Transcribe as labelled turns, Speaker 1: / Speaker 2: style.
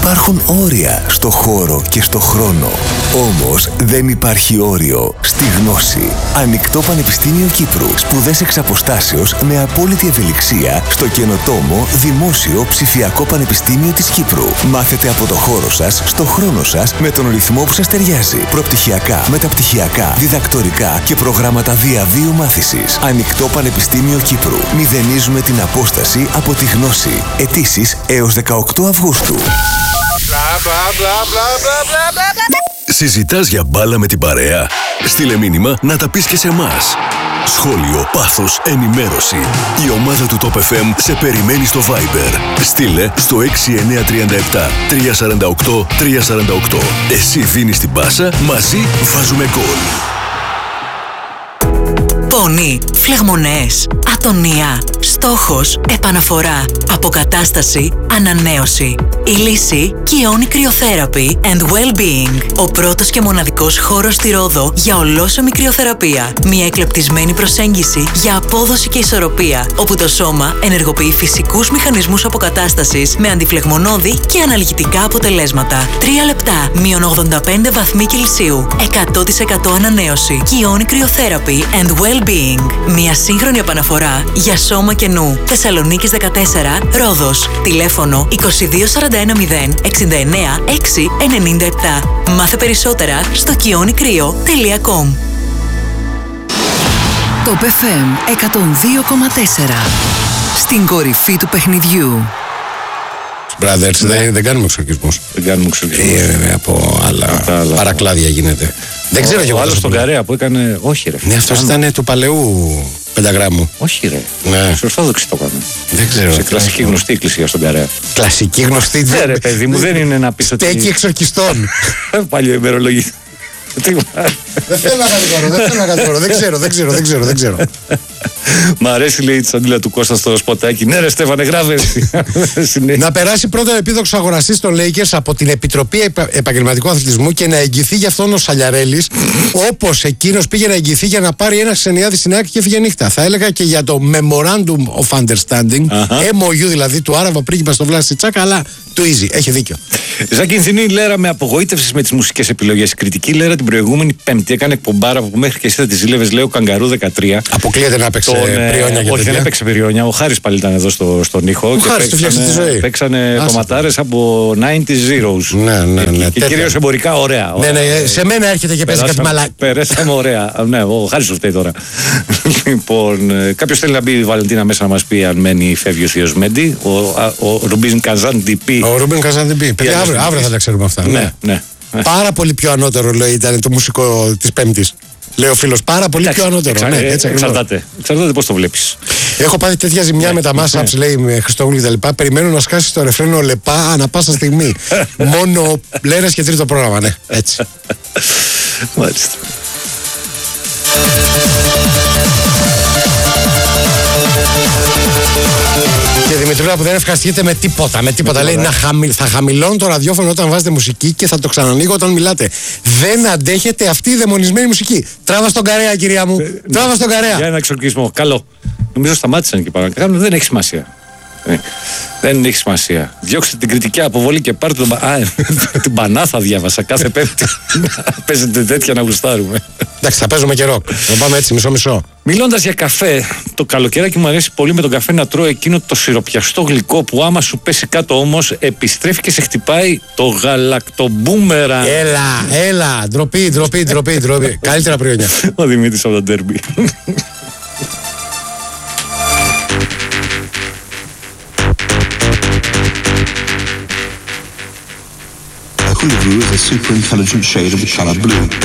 Speaker 1: Υπάρχουν όρια στο χώρο και στο χρόνο. Όμως δεν υπάρχει όριο στη γνώση. Ανοιχτό Πανεπιστήμιο Κύπρου. Σπουδές εξ αποστάσεως με απόλυτη ευελιξία στο καινοτόμο Δημόσιο Ψηφιακό Πανεπιστήμιο της Κύπρου. Μάθετε από το χώρο σας, στο χρόνο σας, με τον ρυθμό που σας ταιριάζει. Προπτυχιακά, μεταπτυχιακά, διδακτορικά και προγράμματα διαβίου μάθησης. Ανοιχτό Πανεπιστήμιο Κύπρου. Μηδενίζουμε την απόσταση από τη γνώση. Αιτήσεις έως 18 Αυγούστου.
Speaker 2: Συζητάς για μπάλα με την παρέα? Στείλε μήνυμα να τα πεις και σε εμάς. Σχόλιο, πάθος, ενημέρωση. Η ομάδα του Top FM σε περιμένει στο Viber. Στείλε στο 6937 348 348. Εσύ δίνεις την πάσα, μαζί βάζουμε γκολ.
Speaker 3: Πόνοι, φλεγμονές, ατονία, στόχος, επαναφορά, αποκατάσταση, ανανέωση. Η λύση Kioni Cryotherapy and Well-Being. Ο πρώτος και μοναδικός χώρος στη Ρόδο για ολόσωμη κρυοθεραπεία. Μια εκλεπτισμένη προσέγγιση για απόδοση και ισορροπία, όπου το σώμα ενεργοποιεί φυσικούς μηχανισμούς αποκατάστασης με αντιφλεγμονώδη και αναλγητικά αποτελέσματα. 3 λεπτά, μείον 85 βαθμοί Κελσίου. 100% ανανέωση. Kioni Cryotherapy and Well-Being. Μια σύγχρονη επαναφορά για σώμα και νου. Θεσσαλονίκης 14, Ρόδος. Τηλέφωνο 2241 0 69 6 97. Μάθε περισσότερα στο kionicryo.com.
Speaker 4: Top FM 102,4. Στην κορυφή του παιχνιδιού.
Speaker 5: Brothers, δεν κάνουμε εξορκισμούς.
Speaker 6: Δεν κάνουμε εξορκισμούς.
Speaker 5: Από άλλα παρακλάδια γίνεται. Δεν ξέρω εγώ.
Speaker 6: Ο άλλος στον Καρέα που έκανε. Όχι, ρε.
Speaker 5: Ναι, αυτός ήταν του παλαιού πενταγράμμου.
Speaker 6: Όχι, ρε.
Speaker 5: Ναι.
Speaker 6: Σε Ορθόδοξη το έκανε.
Speaker 5: Δεν ξέρω.
Speaker 6: Σε κλασική γνωστή εκκλησία στον Καρέα.
Speaker 5: Κλασική γνωστή.
Speaker 6: Ναι, ρε, παιδί μου, δεν είναι να πει ότι.
Speaker 5: Στέκει εξορκιστών.
Speaker 6: Παλιό ημερολογή.
Speaker 5: Δεν θέλω να κατηγορώ. Δεν ξέρω.
Speaker 6: Μ' αρέσει, λέει, η τσαντίλα του Κώστα στο σποτάκι. Ναι, ρε Στέφανε, γράφε.
Speaker 5: Να περάσει πρώτα ο επίδοξος αγοραστής των Lakers από την Επιτροπή Επαγγελματικού Αθλητισμού και να εγγυηθεί για αυτόν ο Σαλιαρέλης, όπως εκείνος πήγε να εγγυηθεί για να πάρει ένα ξενιάδι στην άκρη και έφυγε νύχτα. Θα έλεγα και για το Memorandum of Understanding, MOU δηλαδή, του Άραβα πρίγκιπα στο Βλάση Τσάκα, αλλά του Easy. Έχει δίκιο.
Speaker 6: Ζακινθινή Λέρα με απογοήτευση με τις μουσικές επιλογές. Κριτική Λέρα την προηγούμενη Πέμπτη έκανε εκπομπάρα που μέχρι και εσύ θα τη ζήλευες, λέει ο Καγκαρού 13.
Speaker 5: Αποκλείεται να παίξει πριόνια και
Speaker 6: όχι, δεν έπαιξε πριόνια. Ο Χάρης πάλι ήταν εδώ στον ήχο.
Speaker 5: Ο Χάρης του φτιάξε τη ζωή.
Speaker 6: Παίξανε κομματάρες από 90's Zeros.
Speaker 5: Ναι.
Speaker 6: Και κυρίως εμπορικά ωραία.
Speaker 5: Ναι, σε μένα έρχεται και παίζει κάτι μαλάκι.
Speaker 6: Περάσαμε ωραία. Ναι, ο Χάρης σου φταίει τώρα. Λοιπόν, κάποιος θέλει να μπει η Βαλεντίνα μέσα να μας πει αν μένει ή φεύγει ο θείος Μέντι. Ο Ρουμπίν Καζάν DP.
Speaker 5: Ο Ρουμπίν Καζάν DP. Παιδιά, αύριο θα τα ξέρουμε αυτά.
Speaker 6: Ναι.
Speaker 5: Πάρα πολύ πιο ανώτερο, λέει, ήταν το μουσικό της Πέμπτης. Λέει ο φίλος, πάρα πολύ πιο ανώτερο.
Speaker 6: Εξαρτάται πώς το βλέπεις.
Speaker 5: Έχω πάθει τέτοια ζημιά με τα mashups, λέει, με Χριστόγλου και τα λοιπά. Περιμένω να σκάσει το ρεφρένο λεπά ανά πάσα στιγμή. Μόνο Λέρες και τρίτο πρόγραμμα, ναι. Έτσι.
Speaker 6: Μάλιστα.
Speaker 5: Και Δημητρούλα που δεν ευχαριστιέται με τίποτα. Λέει θα χαμηλώνω το ραδιόφωνο όταν βάζετε μουσική και θα το ξανανοίγω όταν μιλάτε. Δεν αντέχετε αυτή η δαιμονισμένη μουσική. Τράβα στον Καρέα, κυρία μου. Τράβα στον Καρέα.
Speaker 6: Για ένα εξορκισμό. Καλό. Νομίζω σταμάτησαν εκεί πάνω. Δεν έχει σημασία. Δεν έχει σημασία. Διώξτε την κριτική αποβολή και πάρτε την Πανάθα διάβασα κάθε Πέμπτη. Παίζετε τέτοια να γουστάρουμε.
Speaker 5: Εντάξει, θα παίζουμε και ροκ. Θα πάμε έτσι μισό-μισό.
Speaker 6: Μιλώντας για καφέ, το καλοκαιράκι μου αρέσει πολύ με τον καφέ να τρώω εκείνο το σιροπιαστό γλυκό που άμα σου πέσει κάτω όμως επιστρέφει και σε χτυπάει το γαλακτομπούμερα.
Speaker 5: Έλα. Ντροπή. Καλύτερα πριόνια.
Speaker 6: Ο Δημήτρης από το ντέρμπι.
Speaker 7: Hooligan is a super intelligent shade of the color blue.